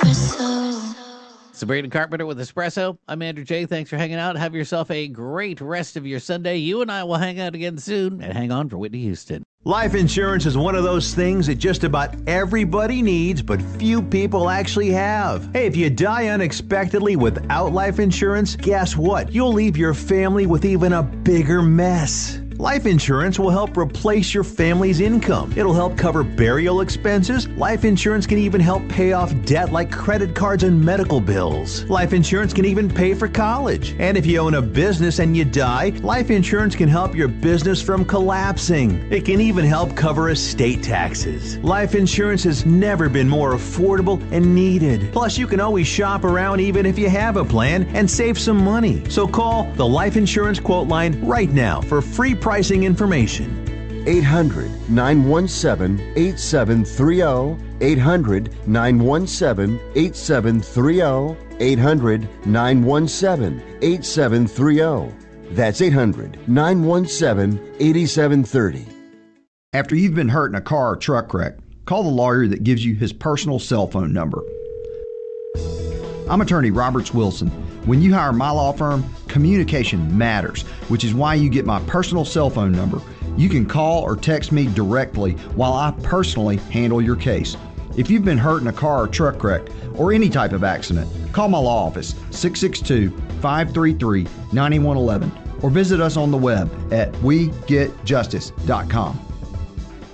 Sabrina Carpenter with Espresso. I'm Andrew J. Thanks for hanging out. Have yourself a great rest of your Sunday. You and I will hang out again soon. And hang on for Whitney Houston. Life insurance is one of those things that just about everybody needs, but few people actually have. Hey, if you die unexpectedly without life insurance, guess what? You'll leave your family with even a bigger mess. Life insurance will help replace your family's income. It'll help cover burial expenses. Life insurance can even help pay off debt like credit cards and medical bills. Life insurance can even pay for college. And if you own a business and you die, life insurance can help your business from collapsing. It can even help cover estate taxes. Life insurance has never been more affordable and needed. Plus, you can always shop around even if you have a plan and save some money. So call the Life Insurance Quote Line right now for free pricing information. 800-917-8730. 800-917-8730. 800-917-8730. That's 800-917-8730. After you've been hurt in a car or truck wreck, call the lawyer that gives you his personal cell phone number. I'm attorney Roberts Wilson. When you hire my law firm, communication matters, which is why you get my personal cell phone number. You can call or text me directly while I personally handle your case. If you've been hurt in a car or truck wreck or any type of accident, call my law office, 662-533-9111, or visit us on the web at wegetjustice.com.